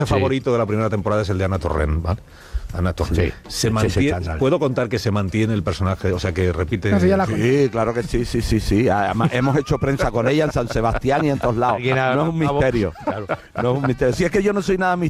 favorito de la primera temporada es el de Ana Torrent, ¿vale? Ana Torrent. Sí. ¿Puedo contar que se mantiene el personaje? O sea, que repite... Sí, claro que sí. Además, hemos hecho prensa con ella en San Sebastián y en todos lados. No es un misterio. Claro. No es un misterio. Si es que yo no soy nada misterioso.